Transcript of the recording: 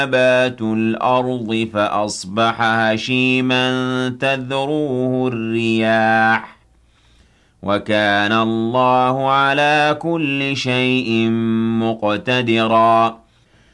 نبات الأرض فأصبح هشيما تذروه الرياح وكان الله على كل شيء مقتدرا